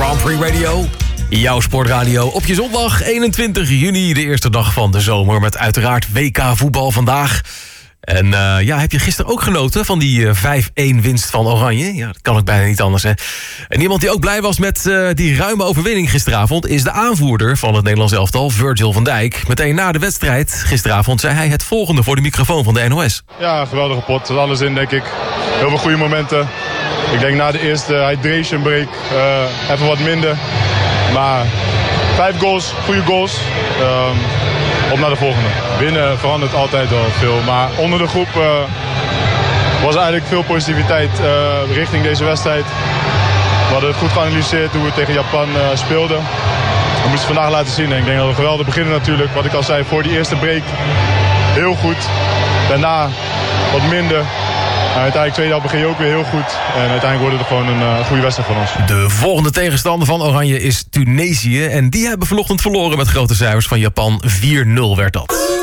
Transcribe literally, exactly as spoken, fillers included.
Grand Prix Radio. Jouw sportradio op je zondag eenentwintig juni, de eerste dag van de zomer. Met uiteraard W K voetbal vandaag. En uh, ja, heb je gisteren ook genoten van die uh, vijf-een winst van Oranje? Ja, dat kan ook bijna niet anders, hè. En iemand die ook blij was met uh, die ruime overwinning gisteravond is de aanvoerder van het Nederlands elftal, Virgil van Dijk. Meteen na de wedstrijd gisteravond zei hij het volgende voor de microfoon van de N O S. Ja, geweldige pot. Er zat alles in, denk ik. Heel veel goede momenten. Ik denk na de eerste hydration break uh, even wat minder. Maar vijf goals, goede goals. Um, op naar de volgende. Winnen verandert altijd wel veel. Maar onder de groep uh, was eigenlijk veel positiviteit uh, richting deze wedstrijd. We hadden het goed geanalyseerd hoe we tegen Japan uh, speelden. We moesten vandaag laten zien. En ik denk dat we geweldig beginnen natuurlijk. Wat ik al zei, voor die eerste break heel goed. Daarna wat minder. En uiteindelijk tweede helft begin je ook weer heel goed. En uiteindelijk wordt het gewoon een uh, goede wedstrijd van ons. De volgende tegenstander van Oranje is Tunesië. En die hebben vanochtend verloren met grote cijfers van Japan. vier nul werd dat.